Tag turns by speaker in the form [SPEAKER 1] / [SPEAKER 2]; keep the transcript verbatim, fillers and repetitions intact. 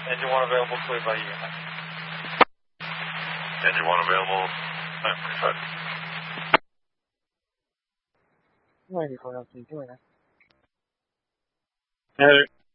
[SPEAKER 1] Engine one available, clear by you.
[SPEAKER 2] Engine one available, nine forty-five.
[SPEAKER 1] ninety-four, I'll see you doing that.
[SPEAKER 3] Heather.